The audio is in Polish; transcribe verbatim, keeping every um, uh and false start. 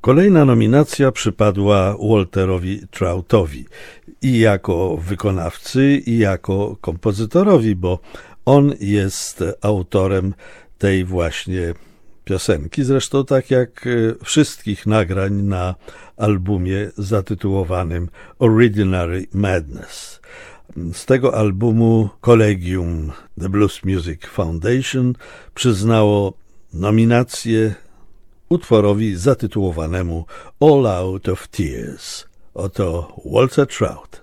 Kolejna nominacja przypadła Walterowi Troutowi i jako wykonawcy, i jako kompozytorowi, bo on jest autorem tej właśnie piosenki, zresztą tak jak wszystkich nagrań na albumie zatytułowanym Ordinary Madness. Z tego albumu Collegium The Blues Music Foundation przyznało nominację utworowi zatytułowanemu All Out of Tears. Oto Walter Trout.